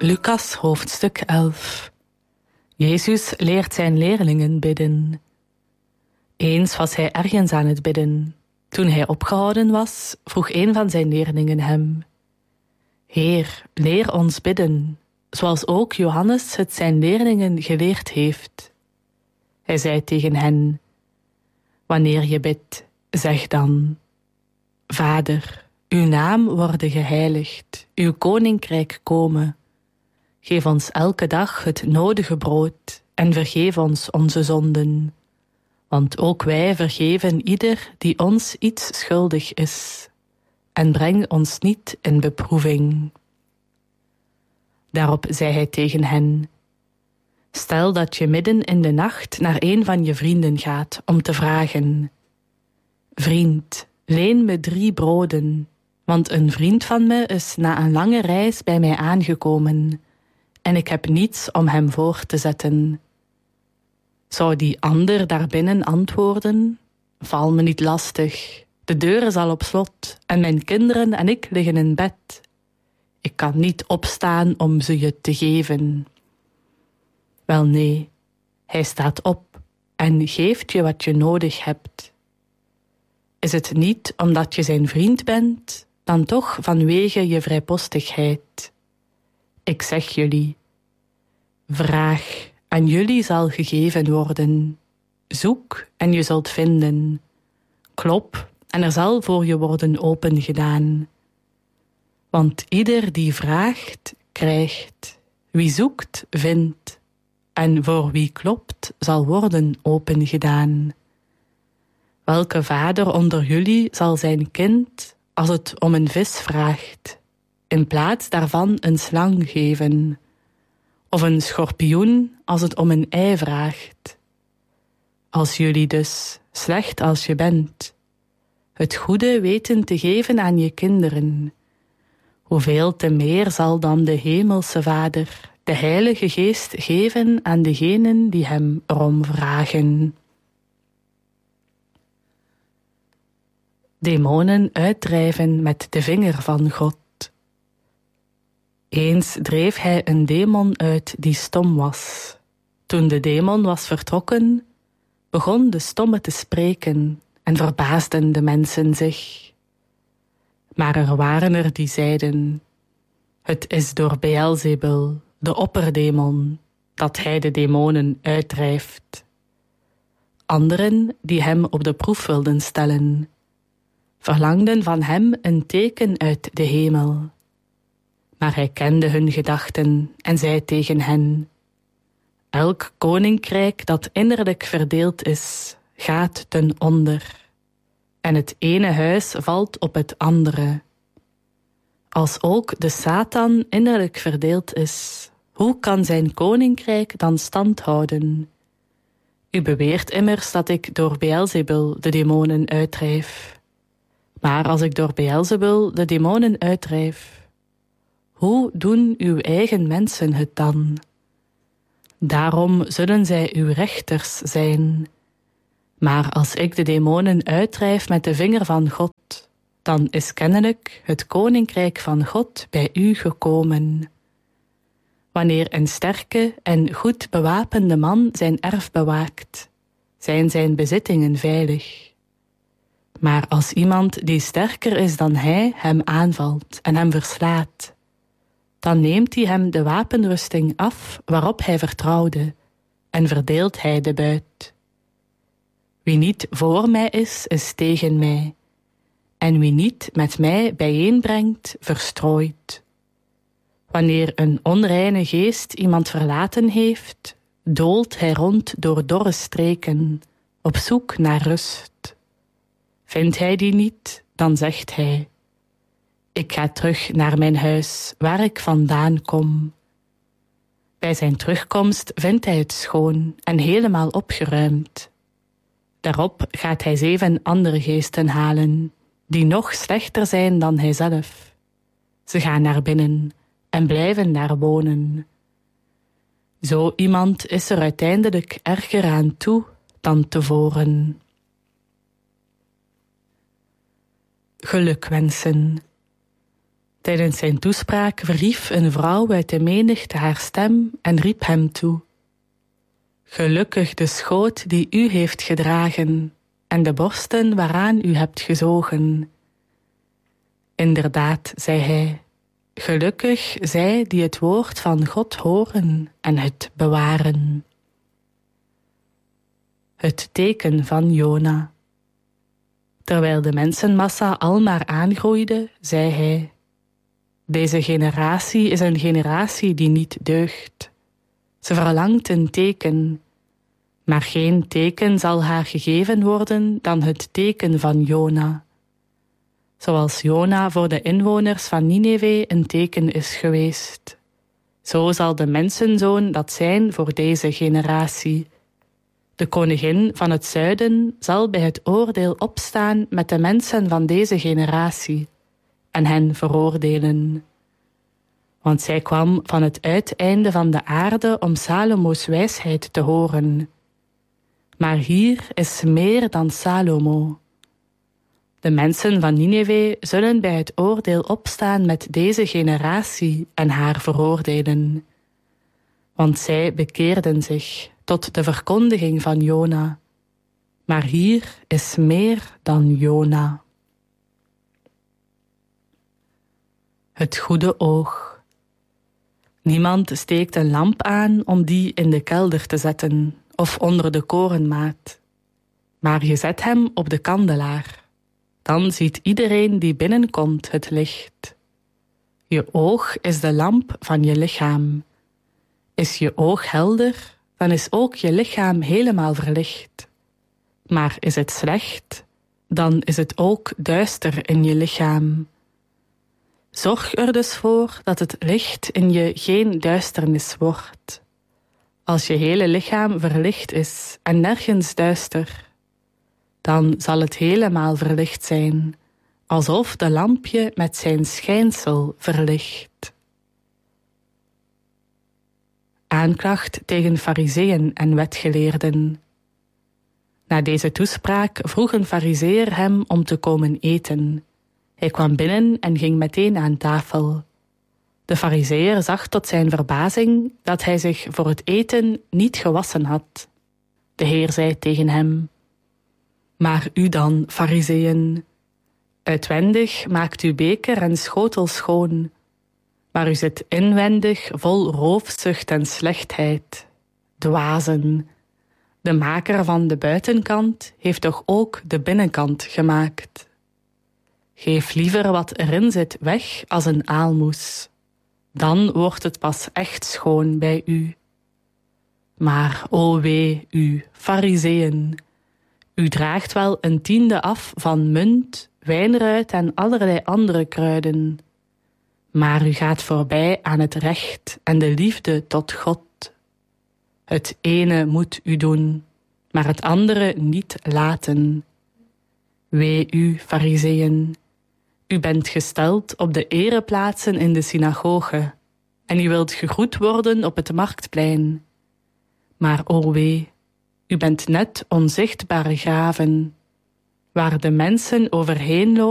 Lucas hoofdstuk 11. Jezus leert zijn leerlingen bidden. Eens was hij ergens aan het bidden. Toen hij opgehouden was, vroeg een van zijn leerlingen hem: Heer, leer ons bidden, zoals ook Johannes het zijn leerlingen geleerd heeft. Hij zei tegen hen: Wanneer je bidt, zeg dan: Vader, uw naam worde geheiligd, uw koninkrijk komen. Geef ons elke dag het nodige brood en vergeef ons onze zonden. Want ook wij vergeven ieder die ons iets schuldig is. En breng ons niet in beproeving. Daarop zei hij tegen hen: Stel dat je midden in de nacht naar een van je vrienden gaat om te vragen: Vriend, leen me 3 broden, want een vriend van me is na een lange reis bij mij aangekomen en ik heb niets om hem voor te zetten. Zou die ander daarbinnen antwoorden: Val me niet lastig, de deur is al op slot en mijn kinderen en ik liggen in bed. Ik kan niet opstaan om ze je te geven. Wel nee, hij staat op en geeft je wat je nodig hebt. Is het niet omdat je zijn vriend bent, dan toch vanwege je vrijpostigheid. Ik zeg jullie: vraag, aan jullie zal gegeven worden. Zoek en je zult vinden. Klop en er zal voor je worden opengedaan. Want ieder die vraagt, krijgt. Wie zoekt, vindt. En voor wie klopt, zal worden opengedaan. Welke vader onder jullie zal zijn kind, als het om een vis vraagt, in plaats daarvan een slang geven? Of een schorpioen als het om een ei vraagt? Als jullie dus, slecht als je bent, het goede weten te geven aan je kinderen, hoeveel te meer zal dan de hemelse Vader de Heilige Geest geven aan degenen die hem erom vragen. Demonen uitdrijven met de vinger van God. Eens dreef hij een demon uit die stom was. Toen de demon was vertrokken, begon de stomme te spreken en verbaasden de mensen zich. Maar er waren er die zeiden: Het is door Beelzebul, de opperdemon, dat hij de demonen uitdrijft. Anderen, die hem op de proef wilden stellen, verlangden van hem een teken uit de hemel. Maar hij kende hun gedachten en zei tegen hen: Elk koninkrijk dat innerlijk verdeeld is, gaat ten onder. En het ene huis valt op het andere. Als ook de Satan innerlijk verdeeld is, hoe kan zijn koninkrijk dan stand houden? U beweert immers dat ik door Beelzebul de demonen uitdrijf. Maar als ik door Beelzebul de demonen uitdrijf, hoe doen uw eigen mensen het dan? Daarom zullen zij uw rechters zijn. Maar als ik de demonen uitdrijf met de vinger van God, dan is kennelijk het koninkrijk van God bij u gekomen. Wanneer een sterke en goed bewapende man zijn erf bewaakt, zijn zijn bezittingen veilig. Maar als iemand die sterker is dan hij hem aanvalt en hem verslaat, dan neemt hij hem de wapenrusting af waarop hij vertrouwde en verdeelt hij de buit. Wie niet voor mij is tegen mij. En wie niet met mij bijeenbrengt, verstrooit. Wanneer een onreine geest iemand verlaten heeft, doolt hij rond door dorre streken, op zoek naar rust. Vindt hij die niet, dan zegt hij: Ik ga terug naar mijn huis, waar ik vandaan kom. Bij zijn terugkomst vindt hij het schoon en helemaal opgeruimd. Daarop gaat hij 7 andere geesten halen, die nog slechter zijn dan hijzelf. Ze gaan naar binnen en blijven daar wonen. Zo iemand is er uiteindelijk erger aan toe dan tevoren. Gelukwensen. Tijdens zijn toespraak verhief een vrouw uit de menigte haar stem en riep hem toe: Gelukkig de schoot die u heeft gedragen en de borsten waaraan u hebt gezogen. Inderdaad, zei hij, gelukkig zij die het woord van God horen en het bewaren. Het teken van Jona. Terwijl de mensenmassa al maar aangroeide, zei hij: Deze generatie is een generatie die niet deugt. Ze verlangt een teken, maar geen teken zal haar gegeven worden dan het teken van Jona. Zoals Jona voor de inwoners van Nineve een teken is geweest. Zo zal de mensenzoon dat zijn voor deze generatie. De koningin van het zuiden zal bij het oordeel opstaan met de mensen van deze generatie en hen veroordelen. Want zij kwam van het uiteinde van de aarde om Salomo's wijsheid te horen. Maar hier is meer dan Salomo. De mensen van Nineve zullen bij het oordeel opstaan met deze generatie en haar veroordelen. Want zij bekeerden zich tot de verkondiging van Jona. Maar hier is meer dan Jona. Het goede oog. Niemand steekt een lamp aan om die in de kelder te zetten of onder de korenmaat. Maar je zet hem op de kandelaar. Dan ziet iedereen die binnenkomt het licht. Je oog is de lamp van je lichaam. Is je oog helder, dan is ook je lichaam helemaal verlicht. Maar is het slecht, dan is het ook duister in je lichaam. Zorg er dus voor dat het licht in je geen duisternis wordt. Als je hele lichaam verlicht is en nergens duister, dan zal het helemaal verlicht zijn, alsof de lampje met zijn schijnsel verlicht. Aanklacht tegen farizeeën en wetgeleerden. Na deze toespraak vroeg een farizeer hem om te komen eten. Hij kwam binnen en ging meteen aan tafel. De farizeer zag tot zijn verbazing dat hij zich voor het eten niet gewassen had. De Heer zei tegen hem: Maar u dan, farizeeën, uitwendig maakt uw beker en schotel schoon, maar u zit inwendig vol roofzucht en slechtheid. Dwazen, de maker van de buitenkant heeft toch ook de binnenkant gemaakt. Geef liever wat erin zit weg als een aalmoes. Dan wordt het pas echt schoon bij u. Maar o wee u, farizeeën, u draagt wel een tiende af van munt, wijnruit en allerlei andere kruiden. Maar u gaat voorbij aan het recht en de liefde tot God. Het ene moet u doen, maar het andere niet laten. Wee u, farizeeën, u bent gesteld op de ereplaatsen in de synagoge en u wilt gegroet worden op het marktplein. Maar o wee, u bent net onzichtbare graven, waar de mensen overheen lopen